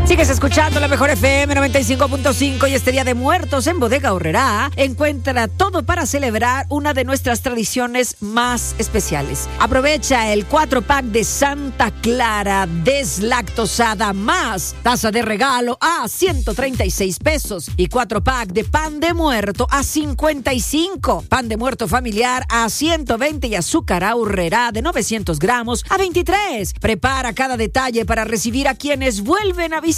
Sigues escuchando la mejor FM 95.5 y este Día de Muertos en Bodega Aurrerá encuentra todo para celebrar una de nuestras tradiciones más especiales. Aprovecha el 4-pack de Santa Clara deslactosada más taza de regalo a 136 pesos y 4-pack de pan de muerto a 55. Pan de muerto familiar a 120 y azúcar Aurrerá de 900 gramos a 23. Prepara cada detalle para recibir a quienes vuelven a visitar